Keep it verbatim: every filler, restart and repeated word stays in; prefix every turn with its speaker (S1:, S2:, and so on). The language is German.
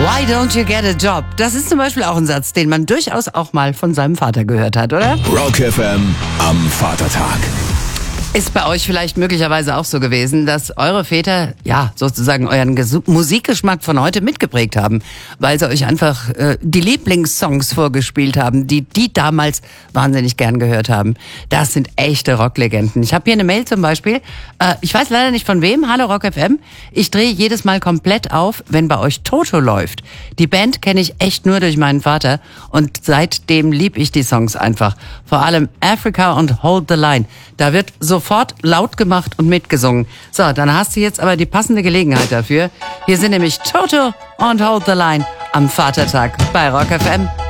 S1: Why don't you get a job? Das ist zum Beispiel auch ein Satz, den man durchaus auch mal von seinem Vater gehört hat, oder?
S2: Rock F M am Vatertag.
S1: Ist bei euch vielleicht möglicherweise auch so gewesen, dass eure Väter, ja, sozusagen euren Gesu- Musikgeschmack von heute mitgeprägt haben, weil sie euch einfach äh, die Lieblingssongs vorgespielt haben, die die damals wahnsinnig gern gehört haben. Das sind echte Rocklegenden. Ich habe hier eine Mail zum Beispiel, äh, ich weiß leider nicht von wem, hallo Rock F M, ich drehe jedes Mal komplett auf, wenn bei euch Toto läuft. Die Band kenne ich echt nur durch meinen Vater und seitdem lieb ich die Songs einfach. Vor allem Africa und Hold the Line. Da wird sofort laut gemacht und mitgesungen. So, dann hast du jetzt aber die passende Gelegenheit dafür. Hier sind nämlich Toto und Hold the Line am Vatertag bei Rock F M.